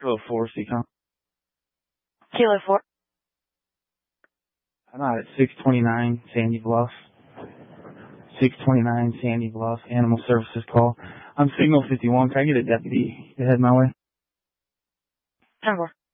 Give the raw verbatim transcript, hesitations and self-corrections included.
Kilo four, C COM. Kilo four. I'm out at six twenty-nine Sandy Bluff. six twenty-nine Sandy Bluff, Animal Services call. I'm Signal fifty-one. Can I get a deputy to head my way? ten four.